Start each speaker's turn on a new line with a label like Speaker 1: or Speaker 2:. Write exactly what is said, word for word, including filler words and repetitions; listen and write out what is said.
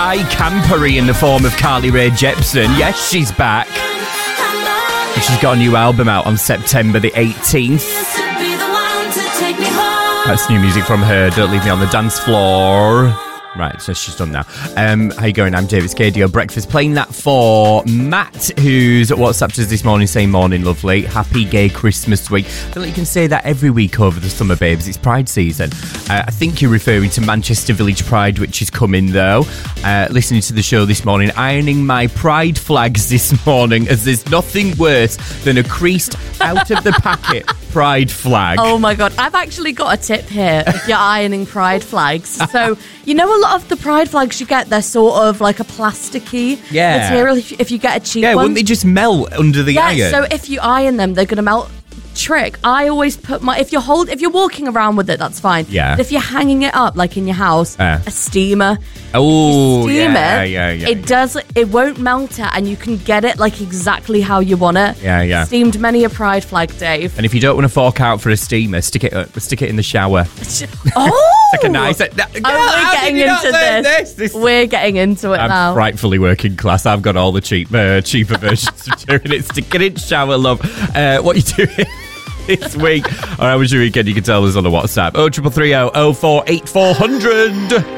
Speaker 1: eye-campery in the form of Carly Rae Jepsen. Yes, she's back. She's got a new album out on September the eighteenth. That's new music from her, Don't Leave Me on the Dance Floor. Right, so she's done now. Um, how you going? I'm David Scadio. Breakfast. Playing that for Matt, who's WhatsApped us this morning saying, morning, lovely. Happy gay Christmas week. I feel like you can say that every week over the summer, babes. It's Pride season. Uh, I think you're referring to Manchester Village Pride, which is coming, though. Uh, listening to the show this morning, ironing my Pride flags this morning, as there's nothing worse than a creased, out of the packet Pride flag.
Speaker 2: Oh my God. I've actually got a tip here if you're ironing Pride flags. So, you know, a lot of the Pride flags you get, they're sort of like a plasticky
Speaker 1: yeah.
Speaker 2: material if you, if you get a cheap
Speaker 1: yeah,
Speaker 2: one.
Speaker 1: wouldn't they just melt under the
Speaker 2: yeah,
Speaker 1: iron?
Speaker 2: So if you iron them, they're going to melt. Trick. I always put my if you hold if you're walking around with it, that's fine.
Speaker 1: Yeah.
Speaker 2: But if you're hanging it up like in your house,
Speaker 1: uh.
Speaker 2: a steamer.
Speaker 1: Oh,
Speaker 2: steam
Speaker 1: yeah,
Speaker 2: it,
Speaker 1: yeah, yeah.
Speaker 2: It does. It won't melt it, and you can get it like exactly how you want it.
Speaker 1: Yeah, yeah.
Speaker 2: Steamed many a Pride flag, Dave.
Speaker 1: And if you don't want to fork out for a steamer, stick it uh, stick it in the shower.
Speaker 2: Oh,
Speaker 1: like a nice. Uh,
Speaker 2: oh, we're getting into this.
Speaker 1: this.
Speaker 2: We're getting into it
Speaker 1: I'm
Speaker 2: now.
Speaker 1: frightfully working class. I've got all the cheap, uh, cheaper versions of doing it. Stick it in shower, love. Uh, what are you doing this week? Or how was your weekend? You can tell us on the WhatsApp. oh three three three oh oh four eight four hundred.